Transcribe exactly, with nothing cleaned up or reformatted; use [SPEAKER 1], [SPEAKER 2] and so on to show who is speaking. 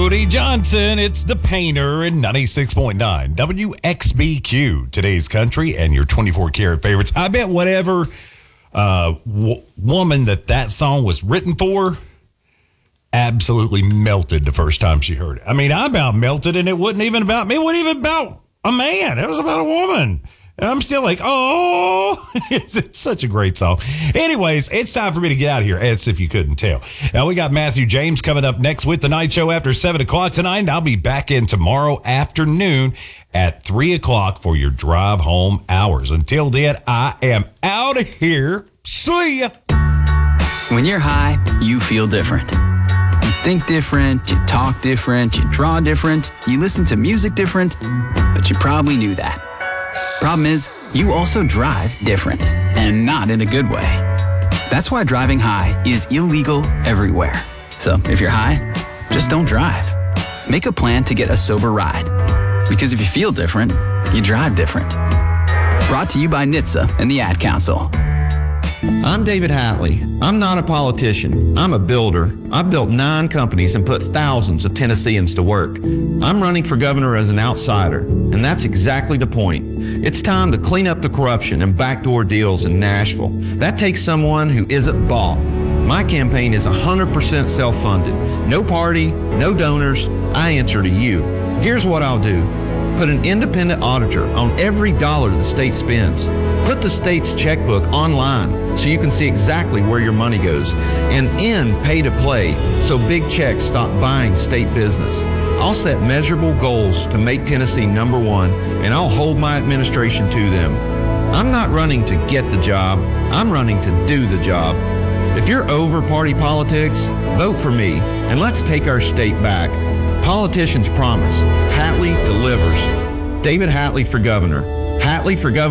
[SPEAKER 1] Cody Johnson. It's the Painter in ninety-six point nine W X B Q, today's country and your twenty-four karat favorites. I bet whatever uh, w- woman that that song was written for absolutely melted the first time she heard it. I mean, I about melted, and it wasn't even about me. It wasn't even about a man. It was about a woman. And I'm still like, oh, it's, it's such a great song. Anyways, it's time for me to get out of here, as if you couldn't tell. Now, we got Matthew James coming up next with The Night Show after seven o'clock tonight, and I'll be back in tomorrow afternoon at three o'clock for your drive home hours. Until then, I am out of here. See ya.
[SPEAKER 2] When you're high, you feel different. You think different, you talk different, you draw different, you listen to music different, but you probably knew that. Problem is, you also drive different, and not in a good way. That's why driving high is illegal everywhere. So if you're high, just don't drive. Make a plan to get a sober ride. Because if you feel different, you drive different. Brought to you by N H T S A and the Ad Council.
[SPEAKER 3] I'm David Hatley. I'm not a politician. I'm a builder. I've built nine companies and put thousands of Tennesseans to work. I'm running for governor as an outsider, and that's exactly the point. It's time to clean up the corruption and backdoor deals in Nashville. That takes someone who isn't bought. My campaign is one hundred percent self-funded. No party, no donors. I answer to you. Here's what I'll do. Put an independent auditor on every dollar the state spends. Put the state's checkbook online so you can see exactly where your money goes. And end pay to play so big checks stop buying state business. I'll set measurable goals to make Tennessee number one, and I'll hold my administration to them. I'm not running to get the job. I'm running to do the job. If you're over party politics, vote for me, and let's take our state back. Politicians promise. Hatley delivers. David Hatley for governor. Hatley for governor.